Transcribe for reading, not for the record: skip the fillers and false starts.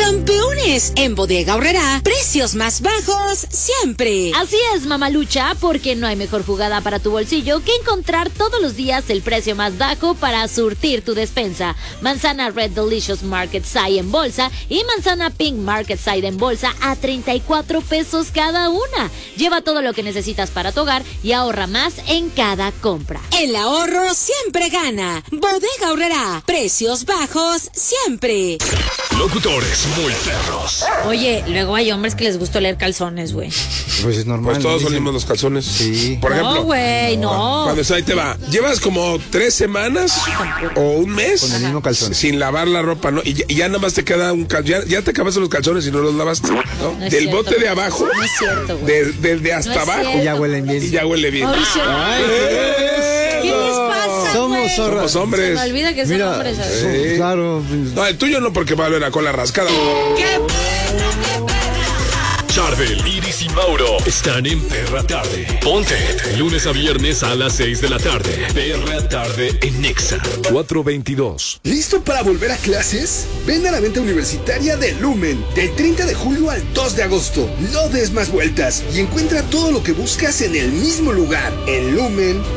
Campeones, en Bodega Aurrerá, precios más bajos siempre. Así es, mamalucha, porque no hay mejor jugada para tu bolsillo que encontrar todos los días el precio más bajo para surtir tu despensa. Manzana Red Delicious Market Side en bolsa y manzana Pink Market Side en bolsa a 34 pesos cada una. Lleva todo lo que necesitas para tu hogar y ahorra más en cada compra. El ahorro siempre gana. Bodega Aurrerá, precios bajos siempre. Locutores muy perros. Oye, luego hay hombres que les gusta oler calzones, güey. Pues es normal. Pues todos olimos los calzones. Sí. Por ejemplo. No, güey, no. Cuando ahí te va. Llevas como 3 semanas o un mes Con el mismo calzón. sin lavar la ropa, ¿no? Y ya nada más te queda un calzón. Ya te acabaste los calzones y no los lavaste, ¿no? No es Del cierto, bote de abajo. No es cierto, güey. Desde hasta No es abajo. cierto. Y ya huelen bien. Y ya huele bien. Mauricio, ¿qué les pasa, Somos güey? zorras. Somos hombres. Se me olvida que son Mira, hombres, ¿sabes? Sí. Claro. No, el tuyo no, porque va a oler a cola rascada. Charbel, Iris y Mauro están en Perra Tarde. Ponte. Lunes a viernes a las 6 de la tarde. Perra Tarde en Nexa 422. ¿Listo para volver a clases? Ven a la venta universitaria de Lumen del 30 de julio al 2 de agosto. No des más vueltas y encuentra todo lo que buscas en el mismo lugar. En Lumen